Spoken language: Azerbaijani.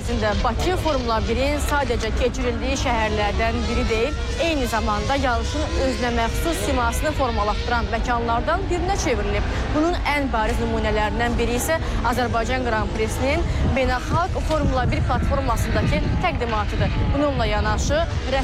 ərzində Bakı Formula 1-in sadəcə keçirildiyi şəhərlərdən biri deyil, eyni zamanda yarışın özünə məxsus simasını formalaşdıran məkanlardan birinə çevrilib. Bunun ən bariz nümunələrindən biri isə Azərbaycan Qran Prisinin beynəlxalq Formula 1 platformasındakı təqdimatıdır. Bununla yanaşı